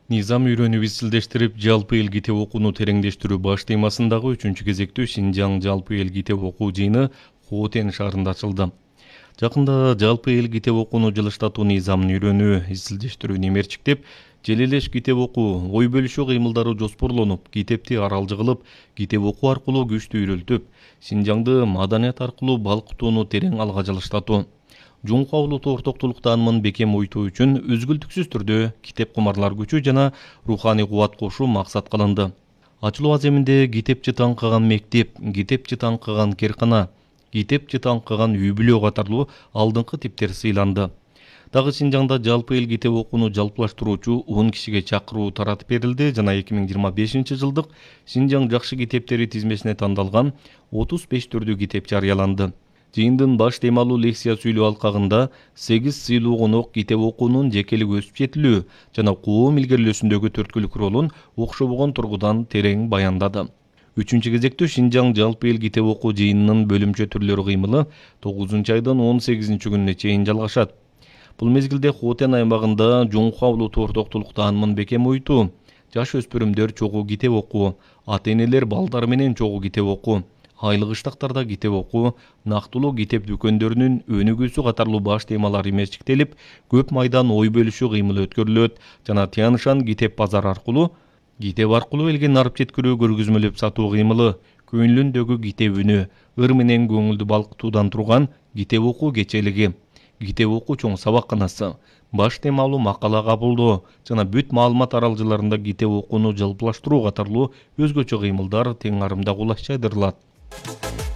Низам үйрөнүү изилдештирип, жалпы эл китеп окууну тереңдештирүү баш темасындагы 3 кезектүү Шинжаң жалпы эл китеп окуу жыйыны Хотен шаарында ачылды. Жакында жалпы эл китеп окууну жылыштатуу низамын үйрөнүү, изилдештирүүнү эмерчиктеп, желелеш китеп окуу, ой бөлүшүү кыймылдары жоспорлонуп, китепти аралжы кылып, китеп окуу аркылуу күчтү үйрөлтүп, Шинжаңды маданият аркылуу балкытууну терең алга жылыштатуу. Жуңку Улуттуу ортоктулук таанымын бекем ойтуу үчүн үзгүлтүксүз түрдө китеп кумарлар күчү жана руханий кубат кошуу максат кылынды. Ачылуу аземинде китепчи таңкыган мектеп, китепчи таңкыган керкана, китепчи таңкыган үй бүлө катарлуу алдыңкы типтер сыйланды. Дагы Шинжаңда жалпы эл китеп окууну жалпылаштыруучу 10 кишиге чакыруу таратып берилди жана 2025-жылдык Шинжаң жакшы китептери тизмесине тандалган 35 түрдүү китеп жарыяланды. Жыйындын баш темалуу лекция сүйлөө алкагында 8 сыйлуу конок китеп окуунун жекелик өсүп жетилүү жана коом илгерилөөсүндөгү түрткүлүк ролун окшобогон тургудан терең баяндады. 3 кезектүү Шинжаң жалпы эл китеп окуу жыйынынын бөлүмчө түрлөрү кыймылы 9-айдын 18-күнүнө чейин жалгашат. Бул мезгилде Хотен аймагында Жуңку Улуттуу ортоктулук таанымын бекем ойтуу, жаш өспүрүмдөр чогуу китеп окуу, ата-энелер балдары менен чогуу китеп окуу, айлык ыштактарда китеп окуу, нактылуу китеп дүкөндөрүнүн өнүгүүсү катарлуу баш темалар эмерчиктелип, көп майдан ой бөлүшүү кыймылы өткөрүлөт жана Тяншан китеп базары аркылуу элге нарып жеткирүү көргөзмөлөп сатуу кыймылы, көңүлүндөгү китеп үнү, ыр менен көңүлдү балкытуудан турган китеп окуу кечелиги, китеп окуу чоң сабакканасы, баш темалуу макала кабылдоо жана бүт маалымат аралжыларында китеп окууну жалпылаштыруу катарлуу өзгөчө кыймылдар тең арымда кулаш жайдырылат.